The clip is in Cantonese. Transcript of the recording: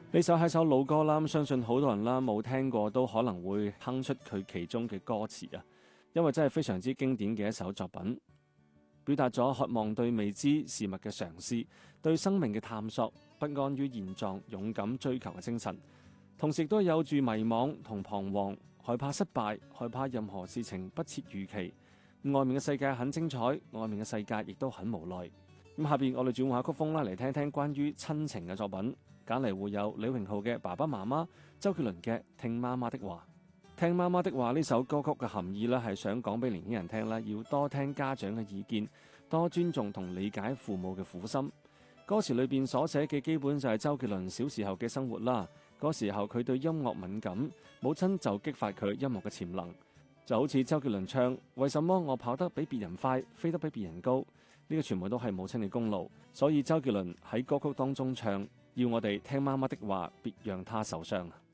呢首係首老歌啦，相信好多人啦冇聽過都可能會哼出佢其中嘅歌詞啊，因為真係非常之經典嘅一首作品，表達咗渴望對未知事物嘅嘗試，對生命嘅探索，不安於現狀，勇敢追求嘅精神，同時亦都有住迷惘同彷徨，害怕失敗，害怕任何事情不切預期。外面嘅世界很精彩，外面嘅世界亦都很無奈。咁下邊我哋轉換下曲風啦，嚟聽聽關於親情嘅作品。揀嚟會有李榮浩嘅《爸爸媽媽》，周杰倫嘅《聽媽媽的話》。聽媽媽的話呢首歌曲嘅含義呢，係想講俾年輕人聽啦，要多聽家長嘅意見，多尊重同理解父母嘅苦心。歌詞裏邊所寫嘅基本就係周杰倫小時候嘅生活啦。嗰時候佢對音樂敏感，母親就激發佢音樂嘅潛能。就好似周杰倫唱，為什麼我跑得比別人快，飛得比別人高？呢個全部都係母親嘅功勞。所以周杰倫喺歌曲當中唱，要我哋聽媽媽的話，別讓她受傷。